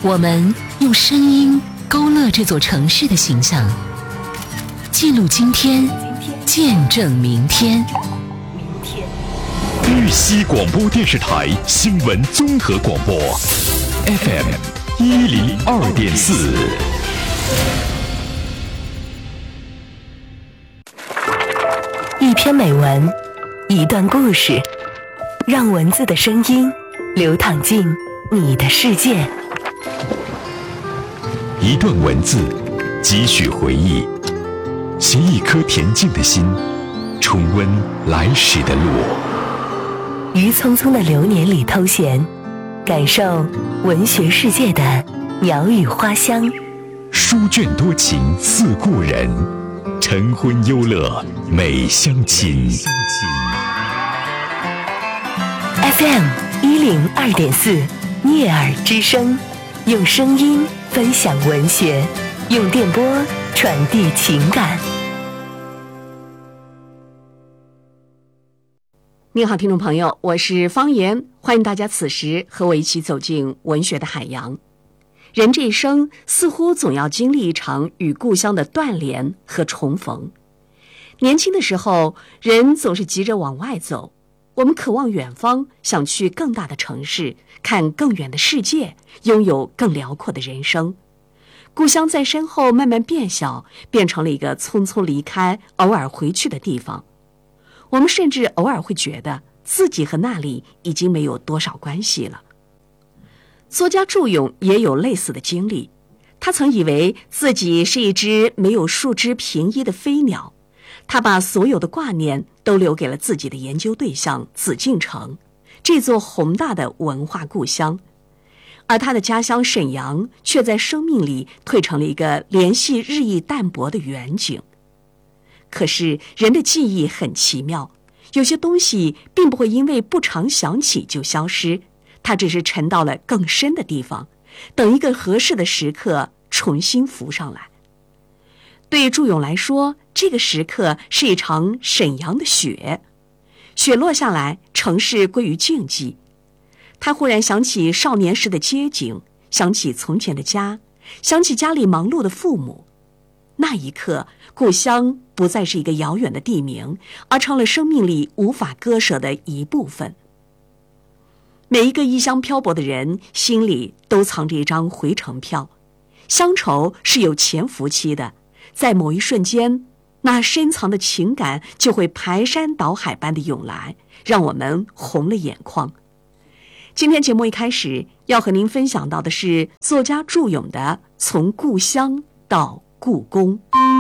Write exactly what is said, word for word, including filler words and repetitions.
我们用声音勾勒这座城市的形象，记录今天，见证明天。 玉溪广播电视台新闻综合广播 F M 一零二点四。 一篇美文，一段故事，让文字的声音流淌进你的世界。 一段文字，几许回忆，携一颗恬静的心，重温来时的路。 于匆匆的流年里偷闲，感受文学世界的鸟语花香。 书卷多情似故人，晨昏忧乐美相亲。 F M 一零二点四，悦耳之声，用声音分享文学，用电波传递情感。 您好，听众朋友，我是方言，欢迎大家此时和我一起走进文学的海洋。人这一生似乎总要经历一场与故乡的断联和重逢。年轻的时候，人总是急着往外走，我们渴望远方，想去更大的城市，看更远的世界，拥有更辽阔的人生。故乡在身后慢慢变小，变成了一个匆匆离开，偶尔回去的地方。我们甚至偶尔会觉得自己和那里已经没有多少关系了。作家祝永也有类似的经历，他曾以为自己是一只没有树枝平依的飞鸟，他把所有的挂念都留给了自己的研究对象紫禁城，这座宏大的文化故乡。而他的家乡沈阳却在生命里退成了一个联系日益淡薄的远景。可是人的记忆很奇妙，有些东西并不会因为不常想起就消失，它只是沉到了更深的地方，等一个合适的时刻重新浮上来。对祝永来说，这个时刻是一场沈阳的雪，雪落下来，城市归于静寂。他忽然想起少年时的街景，想起从前的家，想起家里忙碌的父母。那一刻，故乡不再是一个遥远的地名，而成了生命里无法割舍的一部分。每一个异乡漂泊的人心里都藏着一张回程票，乡愁是有潜伏期的，在某一瞬间，那深藏的情感就会排山倒海般的涌来，让我们红了眼眶。今天节目一开始要和您分享到的是作家祝永的《从故乡到故宫》。